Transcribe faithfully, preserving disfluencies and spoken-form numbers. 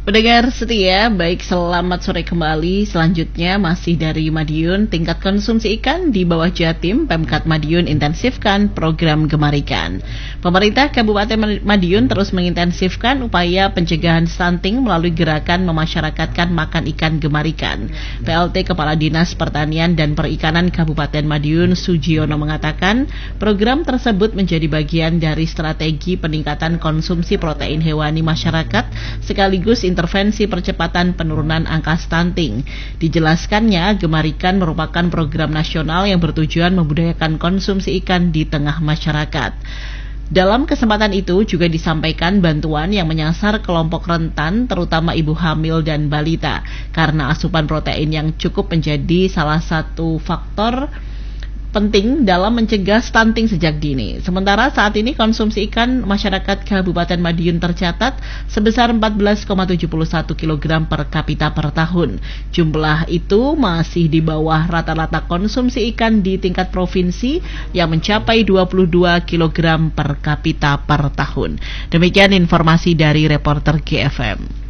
Pendengar setia, baik selamat sore kembali. Selanjutnya masih dari Madiun, tingkat konsumsi ikan di bawah Jatim, Pemkat Madiun intensifkan program Gemar Ikan. Pemerintah Kabupaten Madiun terus mengintensifkan upaya pencegahan stunting melalui gerakan memasyarakatkan makan ikan Gemar Ikan. P L T Kepala Dinas Pertanian dan Perikanan Kabupaten Madiun, Sujiono, mengatakan program tersebut menjadi bagian dari strategi peningkatan konsumsi protein hewani masyarakat sekaligus intervensi percepatan penurunan angka stunting. Dijelaskannya, Gemar Ikan merupakan program nasional yang bertujuan membudayakan konsumsi ikan di tengah masyarakat. Dalam kesempatan itu juga disampaikan bantuan yang menyasar kelompok rentan, terutama ibu hamil dan balita, karena asupan protein yang cukup menjadi salah satu faktor penting dalam mencegah stunting sejak dini. Sementara saat ini konsumsi ikan masyarakat Kabupaten Madiun tercatat sebesar empat belas koma tujuh satu kilogram per kapita per tahun. Jumlah itu masih di bawah rata-rata konsumsi ikan di tingkat provinsi yang mencapai dua puluh dua kilogram per kapita per tahun. Demikian informasi dari reporter G F M.